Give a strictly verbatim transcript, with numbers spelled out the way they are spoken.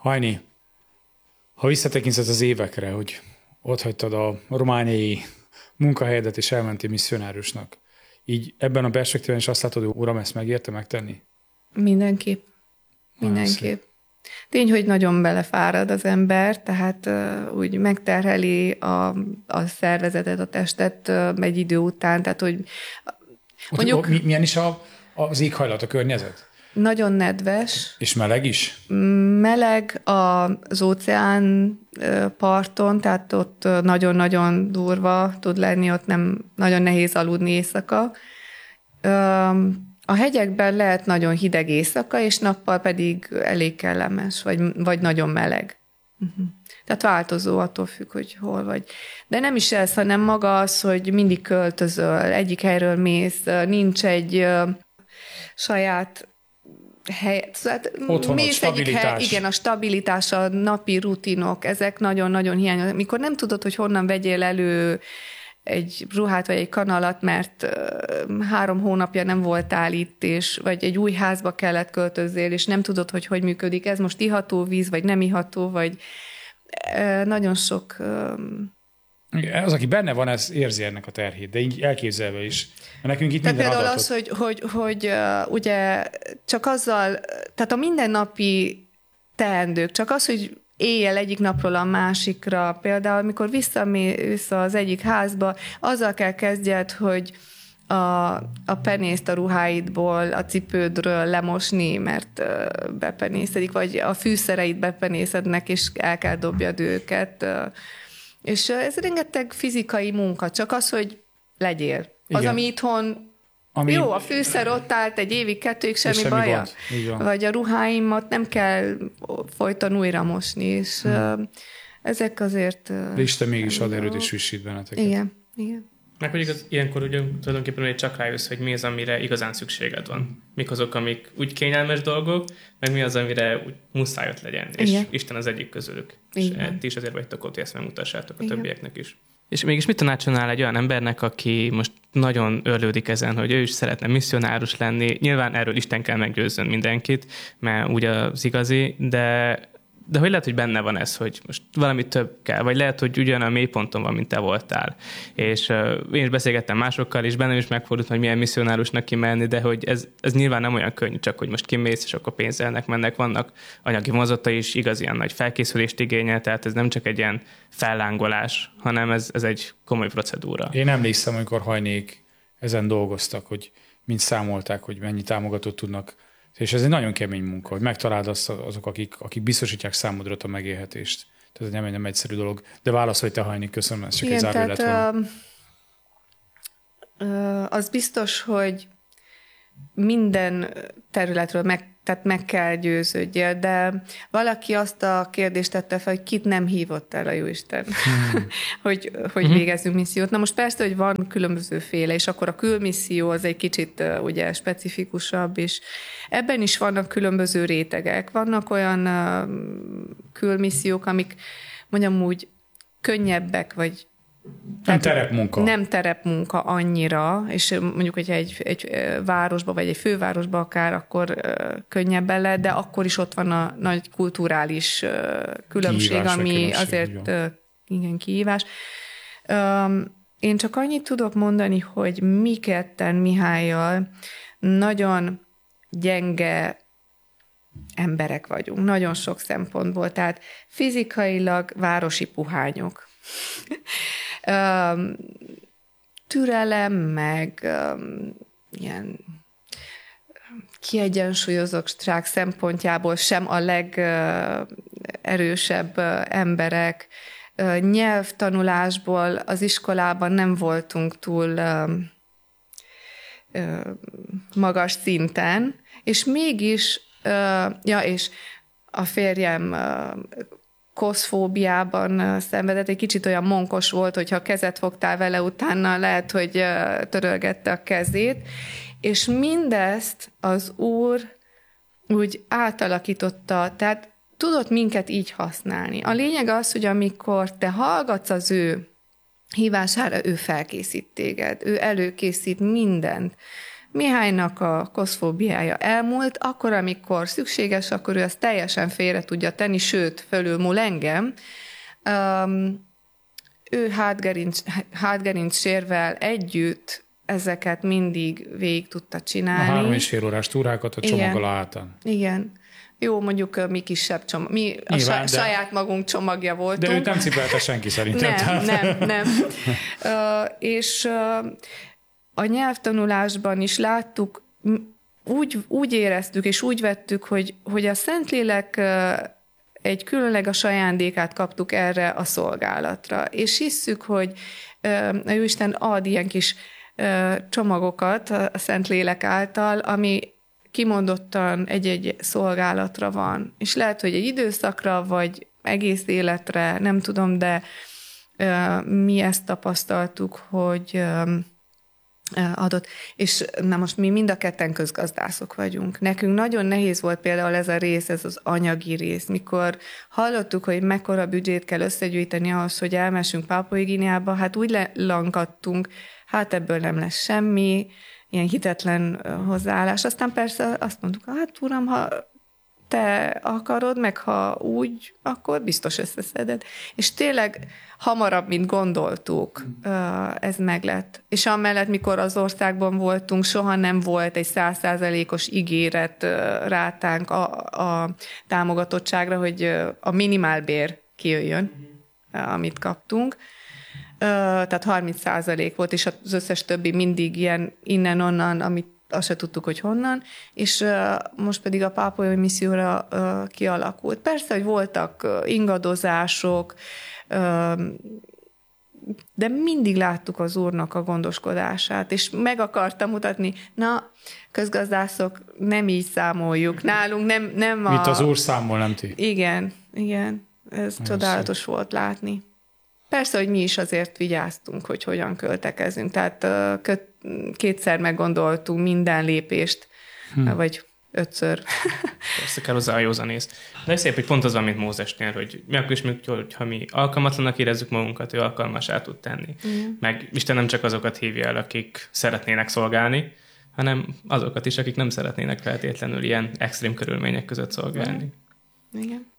Hajni, ha visszatekintesz az évekre, hogy ott hagytad a romániai munkahelyedet és elmentél misszionárusnak, így ebben a perspektívben is azt látod, hogy uram, ezt megérte megtenni? Mindenképp. Mindenképp. Tény, hogy nagyon belefárad az ember, tehát uh, úgy megterheli a, a szervezetet, a testet uh, egy idő után, tehát hogy mondjuk... Ott, milyen is a, az éghajlat, a környezet? Nagyon nedves. És meleg is? Meleg az óceán parton, tehát ott nagyon-nagyon durva tud lenni, ott nem nagyon nehéz aludni éjszaka. A hegyekben lehet nagyon hideg éjszaka, és nappal pedig elég kellemes, vagy, vagy nagyon meleg. Uh-huh. Tehát változó, attól függ, hogy hol vagy. De nem is ez, hanem maga az, hogy mindig költözöl, egyik helyről mész, nincs egy uh, saját hely. Hát, otthonod, stabilitás. Hely, igen, a stabilitás, a napi rutinok, ezek nagyon-nagyon hiányoznak. Mikor nem tudod, hogy honnan vegyél elő egy ruhát vagy egy kanalat, mert uh, három hónapja nem voltál itt, és, vagy egy új házba kellett költözzél, és nem tudod, hogy hogy működik. Ez most iható víz, vagy nem iható, vagy uh, nagyon sok... Um... Az, aki benne van, ez érzi ennek a terhét, de így elképzelve is. Mert nekünk itt tehát minden például adatot... az, hogy, hogy, hogy uh, ugye csak azzal, tehát a mindennapi teendők, csak az, hogy éjjel egyik napról a másikra, például amikor visszamész az egyik házba, azzal kell kezdjed, hogy a, a penészt a ruháidból, a cipődről lemosni, mert bepenészedik, vagy a fűszereit bepenészednek, és el kell dobjad őket. És ez rengeteg fizikai munka, csak az, hogy legyél. Az, igen. Ami itthon Ami... jó, a fűszer ott állt egy évig, kettőig, semmi, semmi baja. Vagy a ruháimat nem kell folyton újra mosni, és hmm. ezek azért... De Isten mégis ad erőt és frissít benneteket. Igen, igen. Meg hogy igaz, ilyenkor ugye tulajdonképpen hogy csak rájössz, hogy mi az, amire igazán szükséged van. Mik azok, amik úgy kényelmes dolgok, meg mi az, amire úgy muszáj ott legyen. Igen. És Isten az egyik közülük. Igen. És ti is azért vagytok ott, hogy ezt megmutassátok a igen. többieknek is. És mégis mit tanácsolnál egy olyan embernek, aki most nagyon örlődik ezen, hogy ő is szeretne misszionárus lenni? Nyilván erről Isten kell meggyőzzön mindenkit, mert úgy az igazi, de, de hogy lehet, hogy benne van ez, hogy most valami több kell, vagy lehet, hogy ugyan a mélyponton van, mint te voltál. És uh, én is beszélgettem másokkal, és bennem is megfordult, hogy milyen misszionárusnak kimenni, de hogy ez, ez nyilván nem olyan könnyű, csak hogy most kimész, és akkor pénzelnek mennek, vannak anyagi vonzata is, igaz, ilyen nagy felkészülést igényel, tehát ez nem csak egy ilyen fellángolás, hanem ez, ez egy komoly procedúra. Én emlékszem, amikor Hajnék ezen dolgoztak, hogy mind számolták, hogy mennyi támogatót tudnak. És ez egy nagyon kemény munka, hogy megtaláld azt azok, akik, akik biztosítják számodra a megélhetést. Tehát nem egy nem egyszerű dolog. De válaszolj te, Hajni, köszönöm, ez csak igen, egy záró lett volna. Uh, az biztos, hogy minden területről meg, tehát meg kell győződjél, de valaki azt a kérdést tette fel, hogy kit nem hívott el a Jóisten, hmm. hogy, hogy végezzünk missziót. Na most persze, hogy van különbözőféle, és akkor a külmisszió az egy kicsit uh, ugye specifikusabb, és ebben is vannak különböző rétegek. Vannak olyan uh, külmissziók, amik mondjam úgy könnyebbek, vagy nem terepmunka. Nem terepmunka annyira, és mondjuk, hogyha egy, egy városba, vagy egy fővárosba akár, akkor uh, könnyebben lehet, de akkor is ott van a nagy kulturális uh, különbség, kihívás, ami különbség, azért uh, igen, kihívás. Um, én csak annyit tudok mondani, hogy mi ketten Mihályjal nagyon gyenge emberek vagyunk, nagyon sok szempontból, tehát fizikailag városi puhányok. um, türelem, meg um, ilyen kiegyensúlyozottság szempontjából sem a legerősebb uh, emberek. Uh, nyelvtanulásból az iskolában nem voltunk túl uh, uh, magas szinten, és mégis, uh, ja, és a férjem uh, koszfóbiában szenvedett, egy kicsit olyan monkos volt, hogyha kezet fogtál vele, utána lehet, hogy törölgette a kezét, és mindezt az Úr úgy átalakította, tehát tudott minket így használni. A lényeg az, hogy amikor te hallgatsz az ő hívására, ő felkészít téged, ő előkészít mindent, Mihálynak a koszfóbiája elmúlt, akkor, amikor szükséges, akkor ő ezt teljesen félre tudja tenni, sőt, fölülmúl engem. Um, ő hátgerinc, hátgerinc sérvel együtt ezeket mindig végig tudta csinálni. A három és fél órás túrákat a csomaggal a hátán. Igen. Jó, mondjuk mi kisebb csomag. Mi a Nyilván, sa- saját magunk csomagja voltunk. De őt nem cipelte senki szerintem. Nem, nem, nem. uh, és uh, a nyelvtanulásban is láttuk, úgy, úgy éreztük és úgy vettük, hogy, hogy a Szentlélek uh, egy különleges ajándékát kaptuk erre a szolgálatra. És hisszük, hogy uh, a Jóisten ad ilyen kis uh, csomagokat a Szentlélek által, ami kimondottan egy-egy szolgálatra van. És lehet, hogy egy időszakra, vagy egész életre, nem tudom, de uh, mi ezt tapasztaltuk, hogy um, adott. És na most mi mind a ketten közgazdászok vagyunk. Nekünk nagyon nehéz volt például ez a rész, ez az anyagi rész, mikor hallottuk, hogy mekkora büdzsét kell összegyűjteni ahhoz, hogy elmessünk Pápua Új-Guineába, hát úgy lankadtunk, hát ebből nem lesz semmi, ilyen hitetlen hozzáállás. Aztán persze azt mondtuk, hát uram, ha te akarod, meg ha úgy, akkor biztos összeszeded. És tényleg hamarabb, mint gondoltuk, ez meglett. És amellett, mikor az országban voltunk, soha nem volt egy száz százalékos ígéret rátánk a, a támogatottságra, hogy a minimálbér kijöjjön, amit kaptunk. Tehát harminc százalék volt, és az összes többi mindig ilyen innen-onnan, amit azt se tudtuk, hogy honnan, és uh, most pedig a pápuai misszióra uh, kialakult. Persze, hogy voltak uh, ingadozások, uh, de mindig láttuk az Úrnak a gondoskodását, és meg akartam mutatni, na, közgazdászok, nem így számoljuk. Nálunk nem, nem a... Mit az Úr számol, nem ti? Igen, igen. Ez nagyon csodálatos szép volt látni. Persze, hogy mi is azért vigyáztunk, hogy hogyan költekezünk. Tehát uh, köt, kétszer meggondoltunk minden lépést, hmm. vagy ötször. Persze kell hozzá a józanész. De szép, hogy pont az, amit Mózesnél, hogy mi akkor is mondjuk, hogy ha mi alkalmatlanak érezzük magunkat, ő alkalmassá tud tenni. Hmm. Meg Isten nem csak azokat hívja el, akik szeretnének szolgálni, hanem azokat is, akik nem szeretnének feltétlenül ilyen extrém körülmények között szolgálni. Hmm. Igen.